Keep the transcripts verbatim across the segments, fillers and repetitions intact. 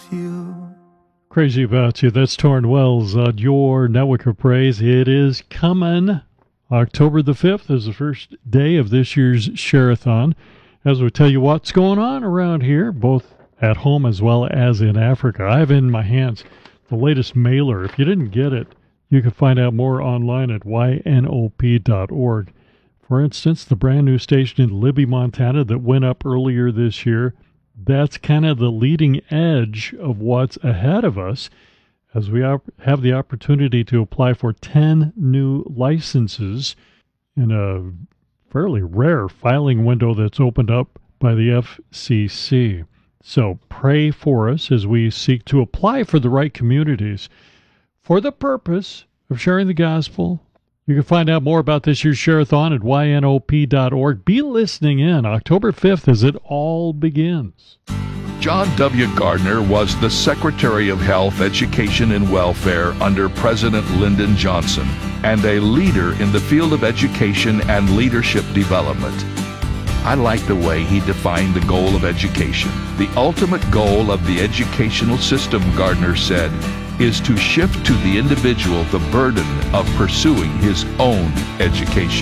you. Crazy About You. That's Torrin Wells on your Network of Praise. It is coming. October the fifth is the first day of this year's Share-a-thon, as we tell you what's going on around here, both at home as well as in Africa. I have in my hands the latest mailer. If you didn't get it, you can find out more online at y n o p dot org. For instance, the brand new station in Libby, Montana that went up earlier this year, that's kind of the leading edge of what's ahead of us as we op- have the opportunity to apply for ten new licenses in a fairly rare filing window that's opened up by the F C C. So pray for us as we seek to apply for the right communities for the purpose of sharing the gospel. You can find out more about this year's Share-a-thon at y n o p dot org. Be listening in October fifth as it all begins. John W. Gardner was the Secretary of Health, Education, and Welfare under President Lyndon Johnson and a leader in the field of education and leadership development. I like the way he defined the goal of education. The ultimate goal of the educational system, Gardner said, is to shift to the individual the burden of pursuing his own education.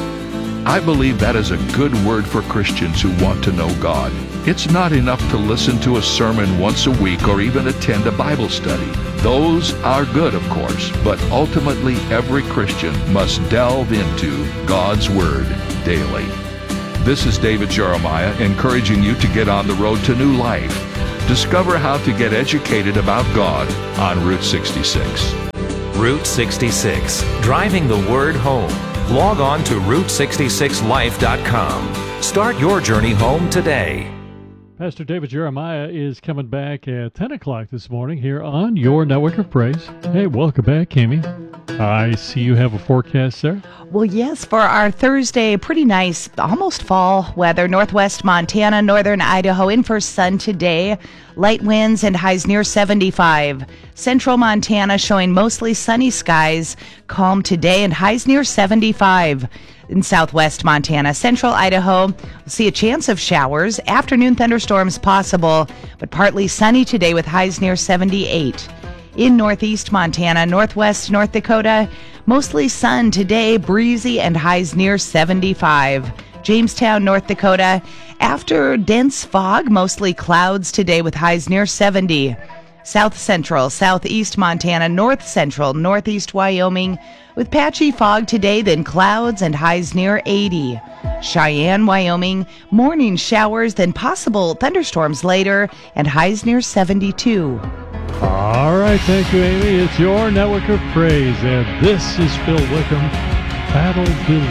I believe that is a good word for Christians who want to know God. It's not enough to listen to a sermon once a week or even attend a Bible study. Those are good, of course, but ultimately every Christian must delve into God's Word daily. This is David Jeremiah encouraging you to get on the road to new life. Discover how to get educated about God on Route sixty-six. Route sixty-six, driving the word home. Log on to route sixty-six life dot com. Start your journey home today. Pastor David Jeremiah is coming back at ten o'clock this morning here on your Network of Praise. Hey, welcome back, Amy. I see you have a forecast there. Well, yes, for our Thursday, pretty nice, almost fall weather. Northwest Montana, northern Idaho, in for sun today. Light winds and highs near seventy-five. Central Montana showing mostly sunny skies. Calm today and highs near seventy-five. In southwest Montana, central Idaho, we'll see a chance of showers. Afternoon thunderstorms possible, but partly sunny today with highs near seventy-eight. In northeast Montana, northwest North Dakota, mostly sun today, breezy and highs near seventy-five. Jamestown, North Dakota, after dense fog, mostly clouds today with highs near seventy. South central, southeast Montana, north central, northeast Wyoming, with patchy fog today, then clouds and highs near eighty. Cheyenne, Wyoming, morning showers, then possible thunderstorms later, and highs near seventy-two. All right, thank you, Amy. It's your Network of Praise, and this is Phil Wickham, Battle Believe.